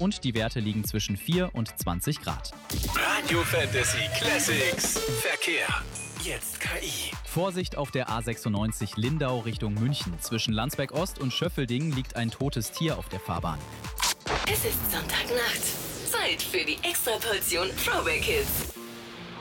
und die Werte liegen zwischen 4 und 20 Grad. Radio Fantasy Classics. Verkehr. Jetzt KI. Vorsicht auf der A96 Lindau Richtung München. Zwischen Landsberg Ost und Schöffelding liegt ein totes Tier auf der Fahrbahn. Es ist Sonntagnacht. Zeit für die Extraportion Throwback Hits.